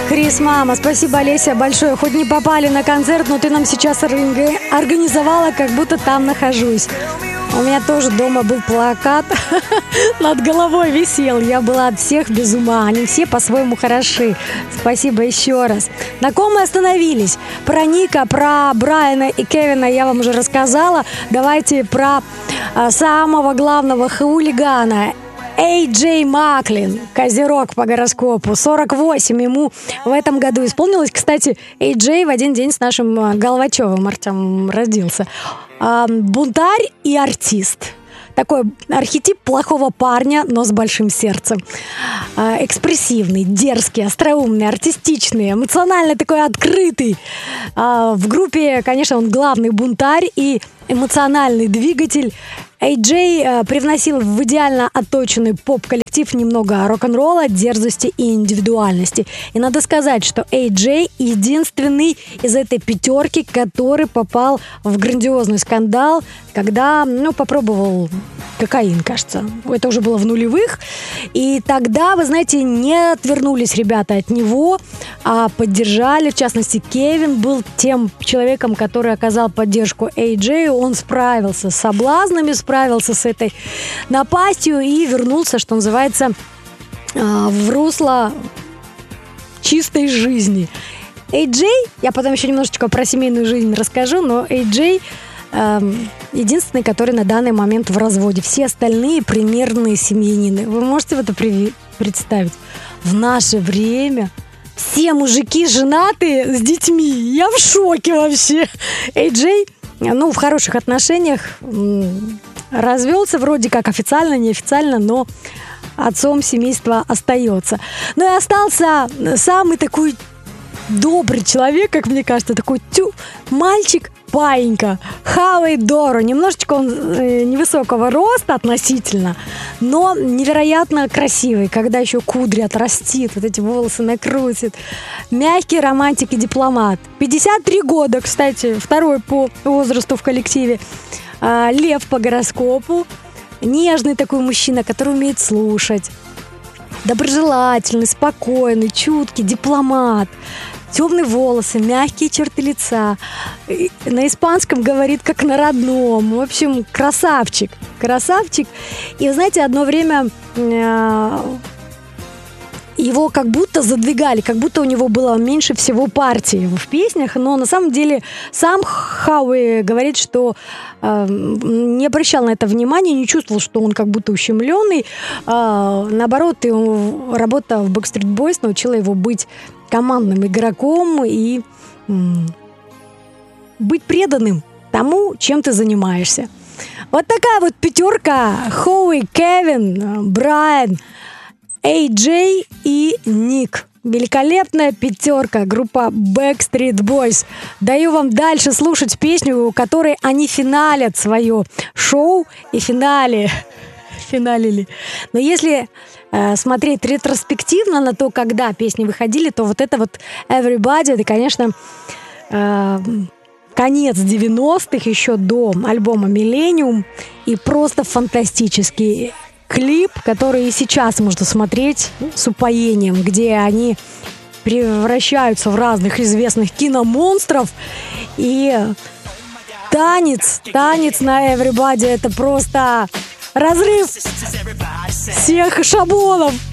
Крис, мама, спасибо, Олеся, большое. Хоть не попали на концерт, но ты нам сейчас организовала, как будто там нахожусь. У меня тоже дома был плакат, над головой висел. Я была от всех без ума. Они все по-своему хороши. Спасибо еще раз. На ком мы остановились? Про Ника, про Брайана и Кевина я вам уже рассказала. Давайте про самого главного хулигана. Эй-Джей Маклин, козерог по гороскопу, 48 ему в этом году исполнилось. Кстати, Эй-Джей в один день с нашим Головачевым Артем родился. Бунтарь и артист. Такой архетип плохого парня, но с большим сердцем. Экспрессивный, дерзкий, остроумный, артистичный, эмоционально такой открытый. В группе, конечно, он главный бунтарь и эмоциональный двигатель. Эй-Джей привносил в идеально отточенный поп-коллектив немного рок-н-ролла, дерзости и индивидуальности. И надо сказать, что Эй-Джей единственный из этой пятерки, который попал в грандиозный скандал, когда, попробовал кокаин, кажется. Это уже было в нулевых. И тогда, вы знаете, не отвернулись ребята от него, а поддержали. В частности, Кевин был тем человеком, который оказал поддержку Эй-Джею. Он справился с соблазнами, справился с этой напастью и вернулся, что называется, в русло чистой жизни. Эй-Джей, я потом еще немножечко про семейную жизнь расскажу, но Эй-Джей единственный, который на данный момент в разводе. Все остальные примерные семьянины. Вы можете в это представить? В наше время все мужики женатые с детьми. Я в шоке вообще. Эй-Джей, в хороших отношениях, развелся вроде как официально, неофициально, но отцом семейства остается. И остался самый такой добрый человек, как мне кажется, такой мальчик, паинька, Хауэй Доро. Немножечко он невысокого роста относительно, но невероятно красивый, когда еще кудри отрастит, вот эти волосы накрутит. Мягкий романтик и дипломат. 53 года, кстати, второй по возрасту в коллективе. Лев по гороскопу. Нежный такой мужчина, который умеет слушать. Доброжелательный, спокойный, чуткий, дипломат. Темные волосы, мягкие черты лица. На испанском говорит как на родном. В общем, красавчик. Красавчик. И, вы знаете, одно время его как будто задвигали, как будто у него было меньше всего партии в песнях, но на самом деле сам Хауэй говорит, что не обращал на это внимания, не чувствовал, что он как будто ущемленный. Наоборот, работа в Backstreet Boys научила его быть командным игроком и быть преданным тому, чем ты занимаешься. Вот такая вот пятерка: Хауэй, Кевин, Брайан, Эй-Джей и Ник. Великолепная пятерка, группа Backstreet Boys. Даю вам дальше слушать песню, которой они финалят свое шоу и финалили. Но если смотреть ретроспективно на то, когда песни выходили, то вот это вот Everybody, это, конечно, конец 90-х, еще до альбома Millennium, и просто фантастический клип, который и сейчас можно смотреть с упоением, где они превращаются в разных известных киномонстров. И танец на Everybody — это просто разрыв всех шаблонов.